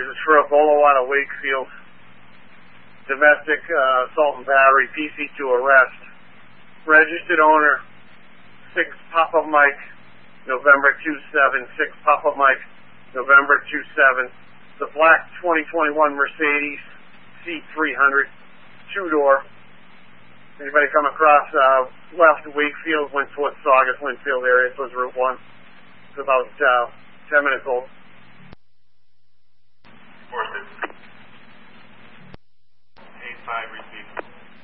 is for a bolo out of Wakefield. Domestic assault and battery, PC to arrest. Registered owner, 6 Papa Mike, November 27, 6 Papa Mike, November 27. The black 2021 Mercedes C300, 2-door. Anybody come across left Wakefield, went towards Saugus, Winfield area, towards Route 1. It's about 10 minutes old. 4-6. 8-5 received.